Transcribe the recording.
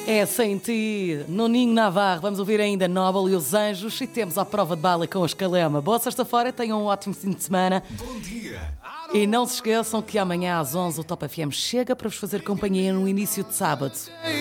É sem ti, Nuninho Navarro. Vamos ouvir ainda Nobel e os Anjos e temos a prova de bala com os Calema. Boa sexta-feira, tenham um ótimo fim de semana. Bom dia. E não se esqueçam que amanhã às 11 o Top FM chega para vos fazer companhia no início de sábado.